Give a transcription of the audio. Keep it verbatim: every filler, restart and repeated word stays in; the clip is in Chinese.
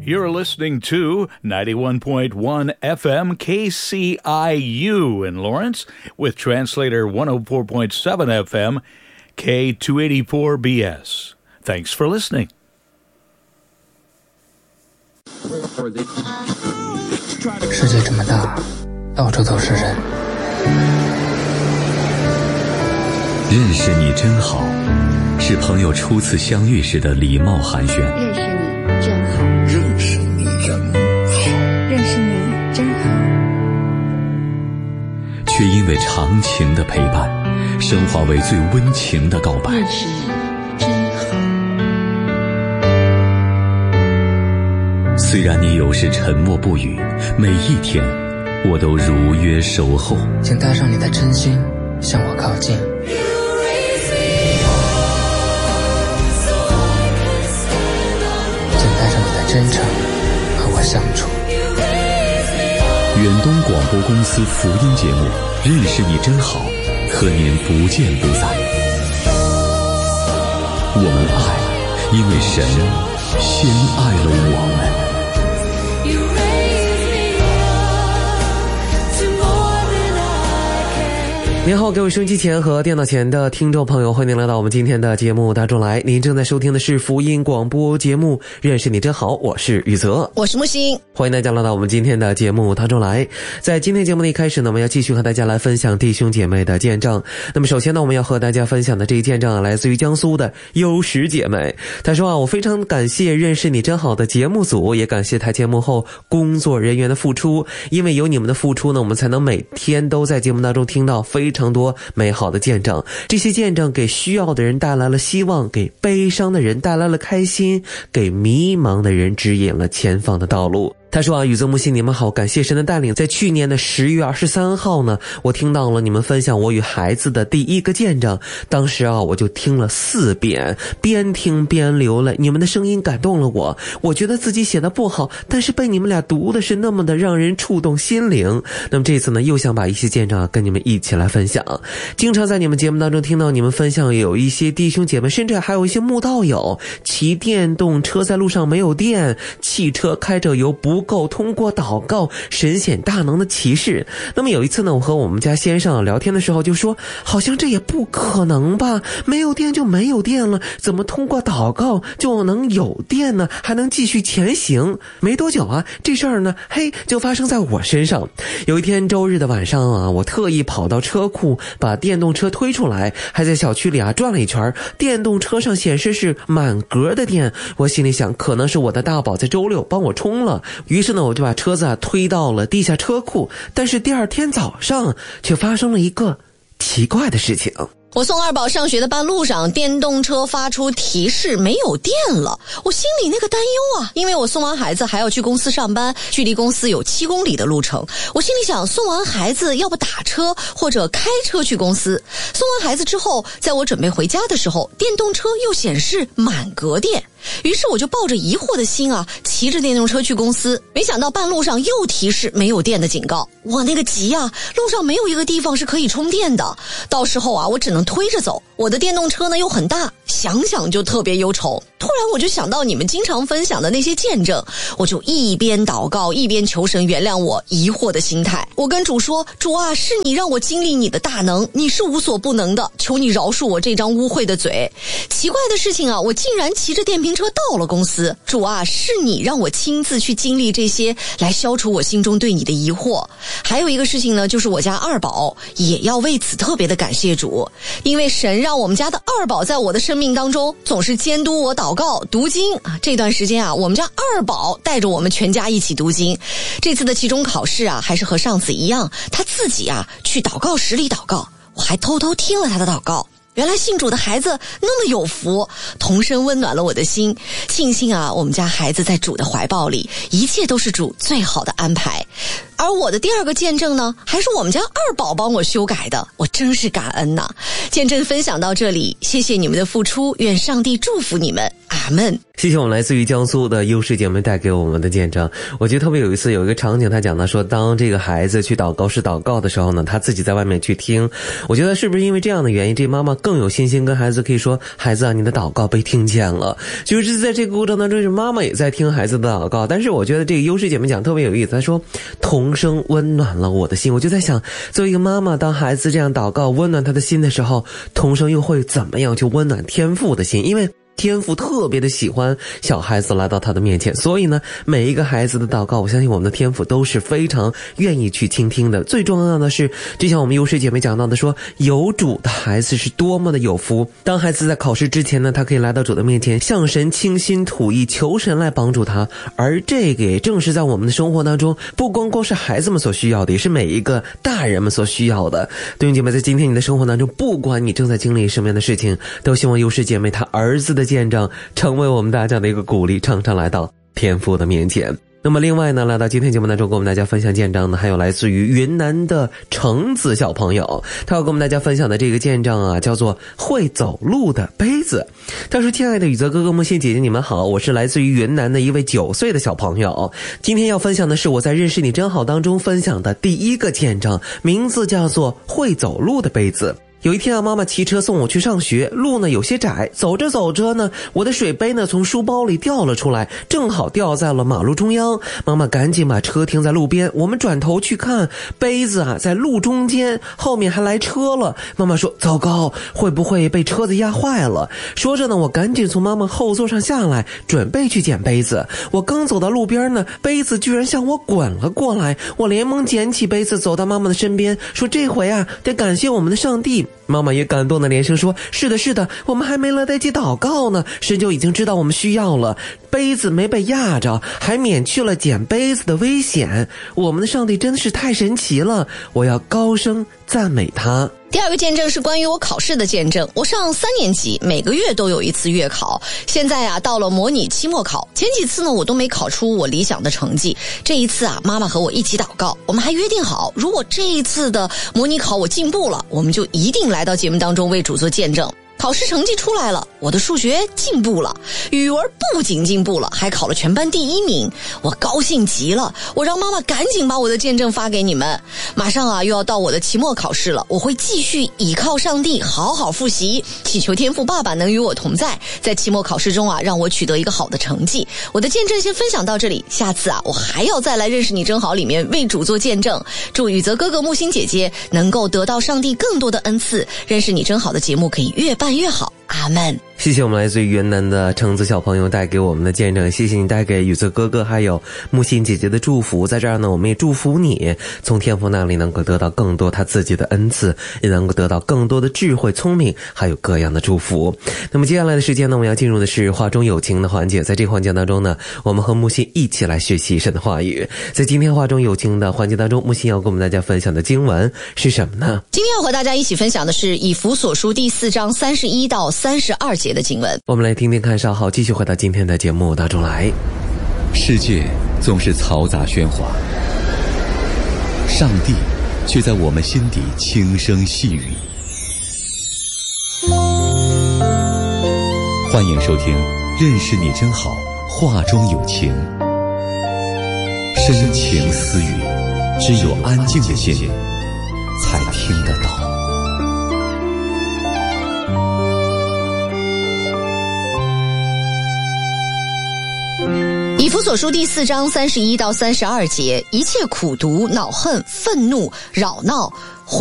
You're listening to ninety-one point one F M K C I U in Lawrence with translator one oh four point seven F M K two eighty-four B S. Thanks for listening. 世界这么大，到处都是人。 认识你真好，是朋友初次相遇时的礼貌寒暄。 认识你真好， 认识你真好， 认识你真好。 却因为长情的陪伴，升华为最温情的告白。 认识你真好。 虽然你有时沉默不语，每一天我都如约守候。 请带上你的真心，向我靠近。请带上你的真诚，和我相处。 远东广播公司福音节目《认识你真好》，和您不见不散。我们爱，因为神先爱了我们。 您好，各位收音机前和电脑前的听众朋友，欢迎您来到我们今天的节目当中来。您正在收听的是福音广播节目《认识你真好》，我是宇泽， 我是木星， 欢迎大家来到我们今天的节目当中来。在今天节目的一开始呢，我们要继续和大家来分享弟兄姐妹的见证。那么首先呢，我们要和大家分享的这一见证啊，来自于江苏的优石姐妹。她说啊，我非常感谢《认识你真好》的节目组，也感谢台前幕后工作人员的付出，因为有你们的付出呢，我们才能每天都在节目当中听到非常多美好的见证。这些见证给需要的人带来了希望，给悲伤的人带来了开心，给迷茫的人指引了前方的道路。他说啊，宇泽木星你们好，感谢神的带领，在去年的十月二十三号呢，我听到了你们分享我与孩子的第一个见证，当时啊我就听了四遍，边听边流泪，你们的声音感动了我，我觉得自己写的不好，但是被你们俩读的是那么的让人触动心灵。那么这次呢，又想把一些见证啊跟你们一起来分享。经常在你们节目当中听到你们分享，有一些弟兄姐妹，甚至还有一些慕道友骑电动车在路上没有电，汽车开着油不够通过祷告神显大能的启示。那么有一次呢，我和我们家先生聊天的时候就说，好像这也不可能吧，没有电就没有电了，怎么通过祷告就能有电呢，还能继续前行？没多久啊，这事儿呢嘿就发生在我身上。有一天周日的晚上啊，我特意跑到车库把电动车推出来，还在小区里啊转了一圈，电动车上显示是满格的电，我心里想可能是我的大宝在周六帮我充了，于是呢我就把车子啊推到了地下车库。但是第二天早上却发生了一个奇怪的事情。 我送二宝上学的半路上，电动车发出提示没有电了，我心里那个担忧啊，因为我送完孩子还要去公司上班，距离公司有七公里的路程，我心里想送完孩子要不打车或者开车去公司。送完孩子之后，在我准备回家的时候，电动车又显示满格电，于是我就抱着疑惑的心啊，骑着电动车去公司，没想到半路上又提示没有电的警告，我那个急啊，路上没有一个地方是可以充电的，到时候啊我只能推着走，我的电动车呢又很大，想想就特别忧愁。突然我就想到你们经常分享的那些见证，我就一边祷告一边求神原谅我疑惑的心态。我跟主说，主啊，是你让我经历你的大能，你是无所不能的，求你饶恕我这张污秽的嘴。奇怪的事情啊，我竟然骑着电瓶车到了公司。主啊，是你让我亲自去经历这些，来消除我心中对你的疑惑。还有一个事情呢，就是我家二宝也要为此特别的感谢主，因为神让我们家的二宝在我的生命当中总是监督我祷告读经啊。这段时间啊，我们家二宝带着我们全家一起读经。这次的期中考试啊，还是和上次一样，他自己啊去祷告室里祷告，我还偷偷听了他的祷告。原来信主的孩子那么有福，童声温暖了我的心。庆幸啊，我们家孩子在主的怀抱里，一切都是主最好的安排。而我的第二个见证呢，还是我们家二宝帮我修改的，我真是感恩呐。见证分享到这里，谢谢你们的付出，愿上帝祝福你们，阿们。 谢谢我们来自于江苏的优势姐妹带给我们的见证。我觉得特别有一次有一个场景，他讲到说，当这个孩子去祷告室祷告的时候呢，他自己在外面去听。我觉得是不是因为这样的原因，这妈妈更有信心跟孩子可以说，孩子啊，你的祷告被听见了。就是在这个过程当中，是妈妈也在听孩子的祷告。但是我觉得这个优势姐妹讲特别有意思，她说童声温暖了我的心。我就在想，作为一个妈妈，当孩子这样祷告温暖他的心的时候，童声又会怎么样去温暖天父的心？因为天父特别的喜欢小孩子来到他的面前，所以呢，每一个孩子的祷告，我相信我们的天父都是非常愿意去倾听的。最重要的是，就像我们优势姐妹讲到的说，有主的孩子是多么的有福。当孩子在考试之前呢，他可以来到主的面前，向神倾心吐意，求神来帮助他。而这个也正是在我们的生活当中，不光光是孩子们所需要的，也是每一个大人们所需要的。弟兄姐妹，在今天你的生活当中，不管你正在经历什么样的事情，都希望优势姐妹她儿子的见证成为我们大家的一个鼓励，常常来到天父的面前。那么另外呢，来到今天节目当中跟我们大家分享见证呢，还有来自于云南的橙子小朋友，他要跟我们大家分享的这个见证啊，叫做会走路的杯子。他说，亲爱的宇泽哥哥、木心姐姐，你们好，我是来自于云南的一位九岁的小朋友，今天要分享的是我在认识你真好当中分享的第一个见证，名字叫做会走路的杯子。有一天啊，妈妈骑车送我去上学，路呢有些窄，走着走着呢，我的水杯呢从书包里掉了出来，正好掉在了马路中央。妈妈赶紧把车停在路边，我们转头去看，杯子啊在路中间，后面还来车了。妈妈说，糟糕，会不会被车子压坏了？说着呢，我赶紧从妈妈后座上下来，准备去捡杯子。我刚走到路边呢，杯子居然向我滚了过来，我连忙捡起杯子走到妈妈的身边，说，这回啊得感谢我们的上帝。妈妈也感动的连声说，是的是的，我们还没来得及祷告呢，神就已经知道我们需要了，杯子没被压着，还免去了捡杯子的危险，我们的上帝真的是太神奇了，我要高声赞美他。 第二个见证是关于我考试的见证。我上三年级，每个月都有一次月考，现在啊到了模拟期末考，前几次呢我都没考出我理想的成绩，这一次啊妈妈和我一起祷告，我们还约定好，如果这一次的模拟考我进步了，我们就一定来到节目当中为主做见证。考试成绩出来了，我的数学进步了，语文不仅进步了，还考了全班第一名，我高兴极了，我让妈妈赶紧把我的见证发给你们。马上啊又要到我的期末考试了，我会继续倚靠上帝好好复习，祈求天父爸爸能与我同在，在期末考试中啊让我取得一个好的成绩。我的见证先分享到这里，下次啊我还要再来认识你真好里面为主做见证。祝宇泽哥哥、木星姐姐能够得到上帝更多的恩赐，认识你真好的节目可以越办越好，阿们。 谢谢我们来自于云南的橙子小朋友带给我们的见证，谢谢你带给宇泽哥哥还有木心姐姐的祝福。在这儿呢，我们也祝福你从天父那里能够得到更多他自己的恩赐，也能够得到更多的智慧、聪明，还有各样的祝福。那么接下来的时间呢，我们要进入的是话中有情的环节。在这个环节当中呢，我们和木心一起来学习神的话语。在今天话中有情的环节当中，木心要跟我们大家分享的经文是什么呢？ 今天要和大家一起分享的是以弗所书第四章三十一到三十二节的经文。 我们来听听看，稍后继续回到今天的节目当中来。 世界总是嘈杂喧哗，上帝却在我们心底轻声细语。欢迎收听认识你真好，话中有情。深情私语，只有安静的心才听得到。 以弗所书第四章三十一到三十二节，一切苦毒、恼恨、愤怒、扰闹、